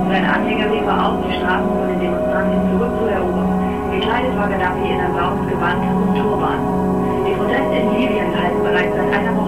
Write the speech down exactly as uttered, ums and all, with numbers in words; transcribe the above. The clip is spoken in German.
Seine Anhänger riefen aus, die Straßen von den Demonstranten zurückzuerobern. Gekleidet war Gaddafi in ein blaues Gewand und Turban. Die Proteste in Libyen halten bereits seit einer Woche